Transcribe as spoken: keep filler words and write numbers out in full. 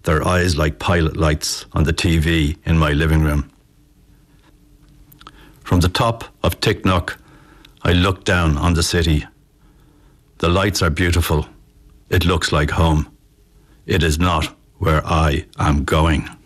their eyes like pilot lights on the T V in my living room. From the top of Ticknock, I look down on the city. The lights are beautiful. It looks like home. It is not where I am going.